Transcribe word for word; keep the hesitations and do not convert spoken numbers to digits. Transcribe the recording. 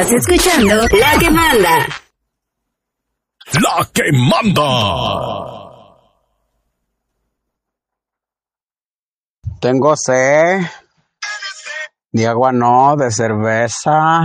Estás escuchando La que manda. La que manda. Tengo sed. De agua no, de cerveza.